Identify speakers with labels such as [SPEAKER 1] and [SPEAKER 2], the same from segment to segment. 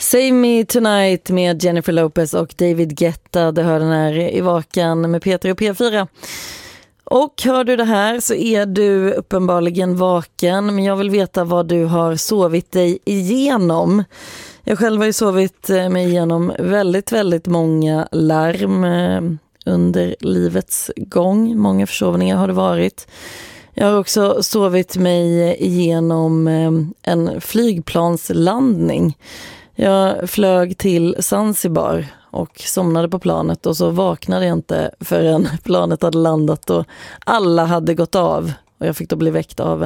[SPEAKER 1] Save Me Tonight med Jennifer Lopez och David Guetta. Det hör den här i Vakan med Peter och P4. Och hör du det här så är du uppenbarligen vaken, men jag vill veta vad du har sovit dig igenom. Jag själv har ju sovit mig igenom väldigt, väldigt många larm under livets gång. Många försovningar har det varit. Jag har också sovit mig igenom en flygplanslandning. Jag flög till Zanzibar och somnade på planet och så vaknade jag inte förrän planet hade landat och alla hade gått av. Och jag fick då bli väckt av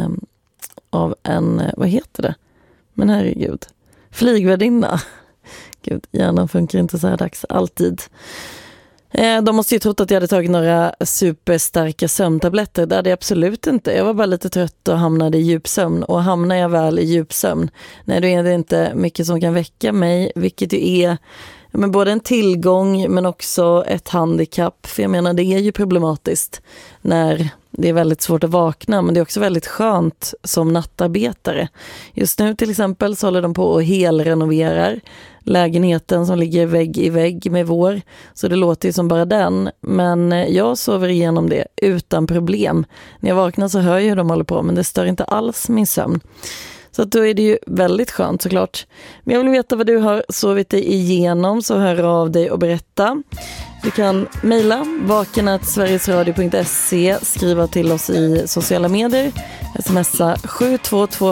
[SPEAKER 1] en vad heter det? Men herregud, flygvärdinna. Gud, hjärnan funkar inte så här dags, alltid. De måste ju trott att jag hade tagit några superstarka sömntabletter. Det hade jag absolut inte. Jag var bara lite trött och hamnade i djupsömn. Och hamnar jag väl i djupsömn, nej, då är det inte mycket som kan väcka mig. Vilket ju är både en tillgång men också ett handikapp. För jag menar, det är ju problematiskt när det är väldigt svårt att vakna. Men det är också väldigt skönt som nattarbetare. Just nu till exempel så håller de på och helrenoverar lägenheten som ligger vägg i vägg med vår. Så det låter ju som bara den. Men jag sover igenom det utan problem. När jag vaknar så hör jag hur de håller på, men det stör inte alls min sömn. Så att då är det ju väldigt skönt såklart. Men jag vill veta vad du har sovit dig igenom, så hör av dig och berätta. Du kan mejla vaken@sverigesradio.se, skriva till oss i sociala medier, smsa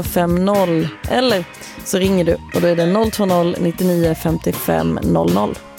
[SPEAKER 1] 72250 eller så ringer du och då är det 020 99 55 00.